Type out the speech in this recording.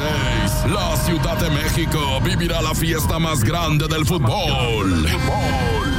la Ciudad de México vivirá la fiesta más grande del fútbol.